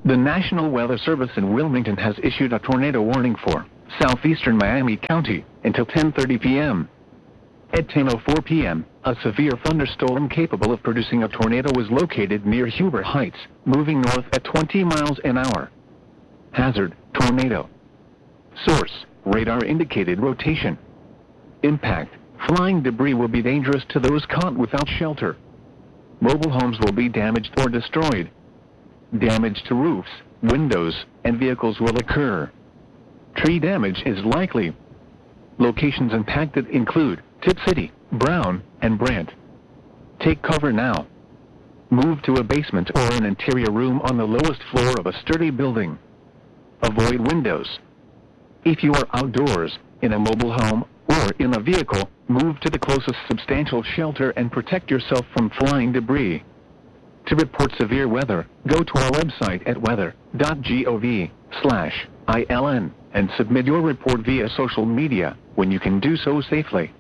The National Weather Service in Wilmington has issued a tornado warning for southeastern Miami County until 10:30 p.m. At 10:04 p.m., a severe thunderstorm capable of producing a tornado was located near Huber Heights, moving north at 20 miles an hour. Hazard: tornado. Source: radar indicated rotation. Impact: flying debris will be dangerous to those caught without shelter. Mobile homes will be damaged or destroyed. Damage to roofs, windows, and vehicles will occur. Tree damage is likely. Locations impacted include Tip City, Brown, and Brant. Take cover now. Move to a basement or an interior room on the lowest floor of a sturdy building. Avoid windows. If you are outdoors, in a mobile home, or in a vehicle, move to the closest substantial shelter and protect yourself from flying debris. To report severe weather, go to our website at weather.gov/ILN and submit your report via social media when you can do so safely.